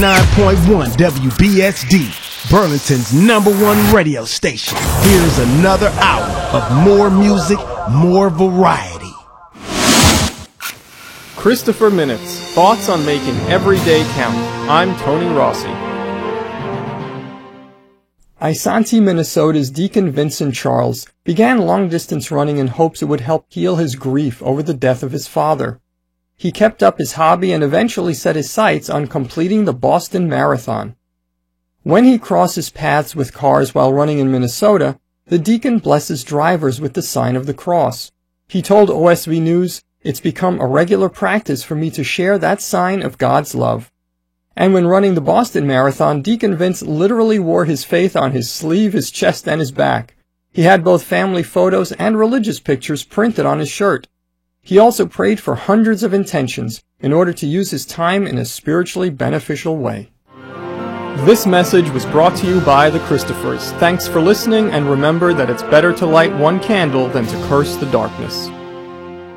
89.1 WBSD, Burlington's #1 radio station. Here's another hour of more music, more variety. Christopher Minutes, thoughts on making every day count. I'm Tony Rossi. Isanti, Minnesota's Deacon Vincent Charles began long-distance running in hopes it would help heal his grief over the death of his father. He kept up his hobby and eventually set his sights on completing the Boston Marathon. When he crosses paths with cars while running in Minnesota, the deacon blesses drivers with the sign of the cross. He told OSV News, "It's become a regular practice for me to share that sign of God's love." And when running the Boston Marathon, Deacon Vince literally wore his faith on his sleeve, his chest, and his back. He had both family photos and religious pictures printed on his shirt. He also prayed for hundreds of intentions in order to use his time in a spiritually beneficial way. This message was brought to you by the Christophers. Thanks for listening, and remember that it's better to light one candle than to curse the darkness.